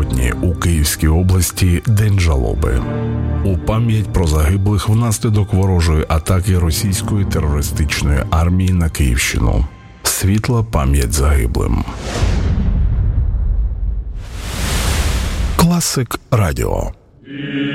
Сьогодні у Київській області День жалоби. У пам'ять про загиблих внаслідок ворожої атаки російської терористичної армії на Київщину. Світла пам'ять загиблим. Класик Радіо.